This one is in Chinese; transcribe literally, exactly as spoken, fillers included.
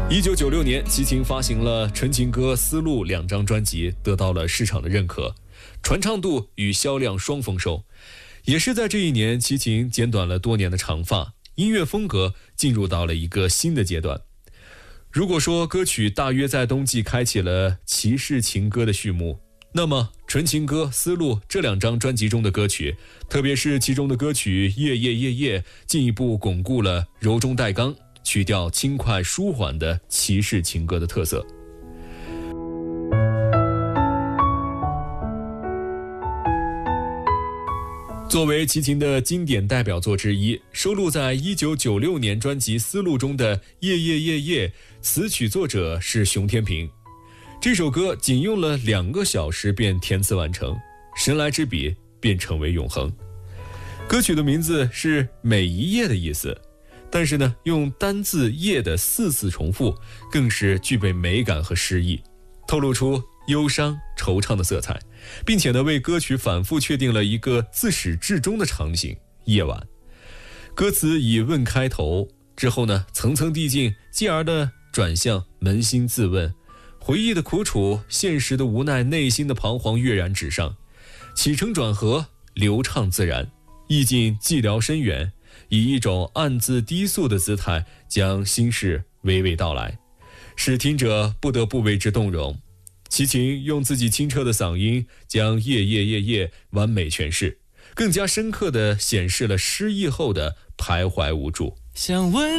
一九九六年，齐秦发行了《纯情歌》《丝路》两张专辑，得到了市场的认可，传唱度与销量双丰收。也是在这一年，齐秦剪短了多年的长发，音乐风格进入到了一个新的阶段。如果说歌曲大约在冬季开启了骑士情歌的序幕，那么《纯情歌》《丝路》这两张专辑中的歌曲，特别是其中的歌曲《夜夜夜夜》，进一步巩固了柔中带刚、曲调轻快舒缓的骑士情歌的特色。作为齐秦的经典代表作之一，收录在一九九六年专辑《丝路》中的《夜夜夜夜》，词曲作者是熊天平。这首歌仅用了两个小时便填词完成，神来之笔便成为永恒。歌曲的名字是每一页的意思，但是呢，用单字夜的四次重复，更是具备美感和诗意，透露出忧伤惆怅的色彩，并且呢，为歌曲反复确定了一个自始至终的场景——夜晚。歌词以问开头，之后呢，层层递进，继而的转向扪心自问，回忆的苦楚，现实的无奈，内心的彷徨跃然纸上，起承转合，流畅自然，意境寂寥深远，以一种暗自低诉的姿态，将心事娓娓道来，使听者不得不为之动容。齐秦用自己清澈的嗓音，将夜夜夜夜完美诠释，更加深刻地显示了失意后的徘徊无助。 想问